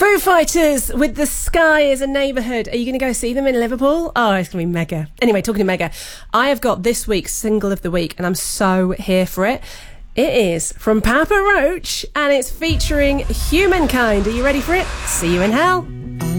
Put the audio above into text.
Foo Fighters with The Sky is a Neighbourhood. Are you going to go see them in Liverpool? Oh, it's going to be mega. Anyway, talking to mega, I have got this week's single of the week and I'm so here for it. It is from Papa Roach and it's featuring Humankind. Are you ready for it? See you in hell.